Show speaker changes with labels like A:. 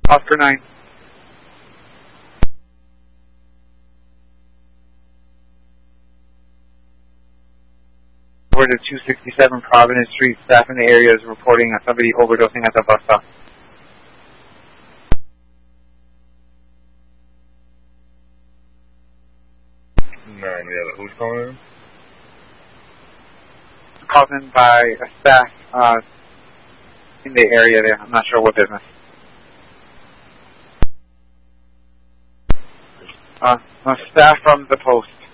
A: Oscar 9. Over to 267 Providence Street. Staff in the area is reporting somebody overdosing at the bus stop.
B: 9, yeah, who's calling in?
A: Called in by a staff in the area there. I'm not sure what business. Staff from the post.